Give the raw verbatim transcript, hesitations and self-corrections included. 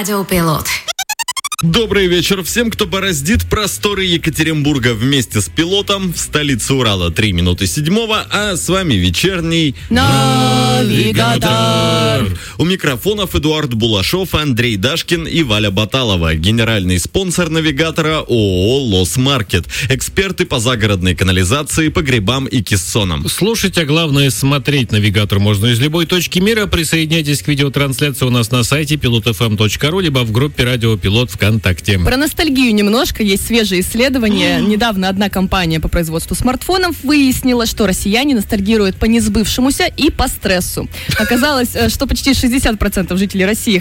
Радиопилот. Добрый вечер всем, кто бороздит просторы Екатеринбурга вместе с пилотом в столице Урала. Три минуты седьмого, а с вами вечерний Навигатор. У микрофонов Эдуард Булашов, Андрей Дашкин и Валя Баталова. Генеральный спонсор навигатора ООО «Лос Маркет». Эксперты по загородной канализации, погребам и кессонам. Слушать, а главное смотреть навигатор можно из любой точки мира. Присоединяйтесь к видеотрансляции у нас на сайте пилот эф эм точка ру, либо в группе Радио Пилот ВКонтакте. Про ностальгию немножко. Есть свежие исследования. Недавно одна компания по производству смартфонов выяснила, что россияне ностальгируют по несбывшемуся и по стрессу. Оказалось, что почти шестьдесят процентов жителей России